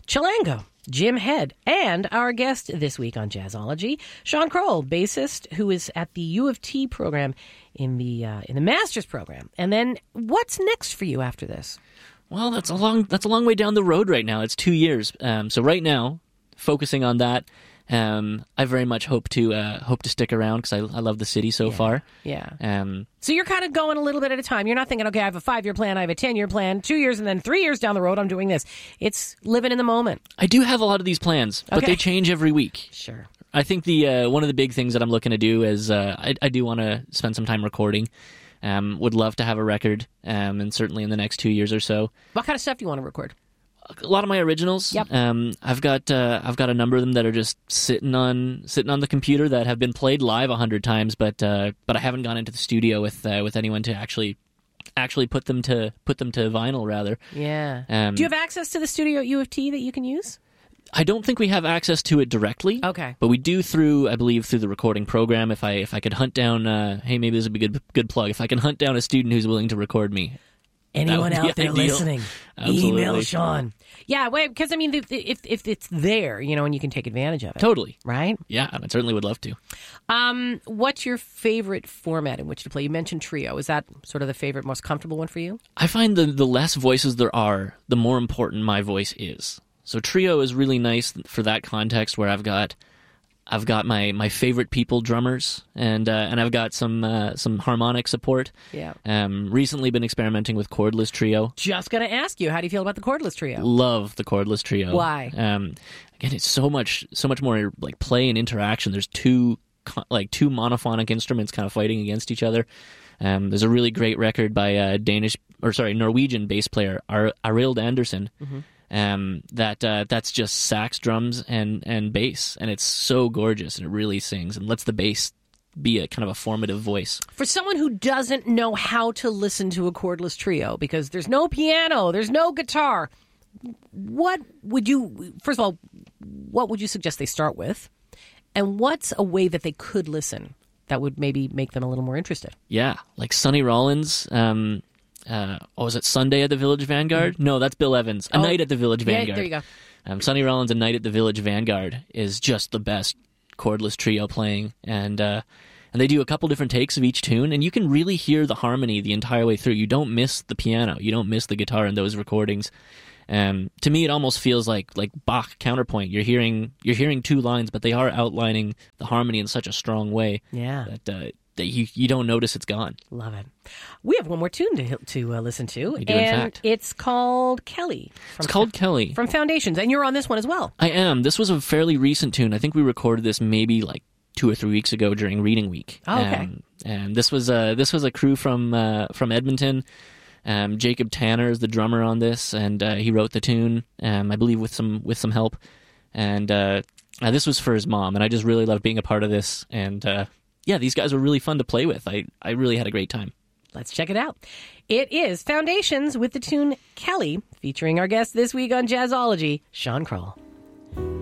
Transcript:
Chilango, Jim Head, and our guest this week on Jazzology, Sean Kroll, bassist who is at the U of T program in the master's program. And then what's next for you after this? Well, that's a long way down the road right now. It's 2 years. So right now, focusing on that. I very much hope to stick around because I love the city so far. Yeah. So you're kind of going a little bit at a time. You're not thinking, okay, I have a 5-year plan, I have a 10-year plan, 2 years, and then 3 years down the road, I'm doing this. It's living in the moment. I do have a lot of these plans, but they change every week. Sure. I think the one of the big things that I'm looking to do is I do want to spend some time recording. Would love to have a record, and certainly in the next 2 years or so. What kind of stuff do you want to record? A lot of my originals. Yep. I've got a number of them that are just sitting on the computer that have been played live 100 times, but I haven't gone into the studio with anyone to actually put them to vinyl rather. Yeah. Do you have access to the studio at U of T that you can use? I don't think we have access to it directly. Okay. But we do I believe through the recording program. If I could hunt down, hey, maybe this would be a good plug. If I can hunt down a student who's willing to record me. Anyone out there listening, Absolutely. email Sean. Yeah, wait, because I mean, if it's there, and you can take advantage of it. Totally. Right? Yeah, I certainly would love to. What's your favorite format in which to play? You mentioned trio. Is that sort of the favorite, most comfortable one for you? I find the less voices there are, the more important my voice is. So trio is really nice for that context where I've got my favorite people drummers and I've got some harmonic support. Yeah. Recently been experimenting with cordless trio. Just gonna ask you, how do you feel about the cordless trio? Love the cordless trio. Why? Again, it's so much more like play and interaction. There's two monophonic instruments kind of fighting against each other. There's a really great record by Norwegian bass player Arild Andersen. Mm-hmm. That's just sax, drums, and bass, and it's so gorgeous, and it really sings and lets the bass be a kind of a formative voice. For someone who doesn't know how to listen to a cordless trio, because there's no piano, there's no guitar, what would you suggest they start with, and what's a way that they could listen that would maybe make them a little more interested? Yeah, like Sonny Rollins. Was it Sunday at the Village Vanguard? Mm-hmm. No, that's Bill Evans. A Night at the Village Vanguard. There you go. Sonny Rollins' A Night at the Village Vanguard is just the best cordless trio playing, and they do a couple different takes of each tune, and you can really hear the harmony the entire way through. You don't miss the piano, you don't miss the guitar in those recordings. To me, it almost feels like Bach counterpoint. You're hearing two lines, but they are outlining the harmony in such a strong way. Yeah. That you don't notice it's gone. Love it. We have one more tune to listen to. We do, in fact. It's called Kelly. Kelly. From Foundations, and you're on this one as well. I am. This was a fairly recent tune. I think we recorded this maybe like 2 or 3 weeks ago during reading week. Oh, okay. And this was a crew from Edmonton. Jacob Tanner is the drummer on this, and he wrote the tune, I believe with some help. And this was for his mom, and I just really loved being a part of this. And yeah, these guys were really fun to play with. I really had a great time. Let's check it out. It is Foundations with the tune Kelly, featuring our guest this week on Jazzology, Sean Kroll.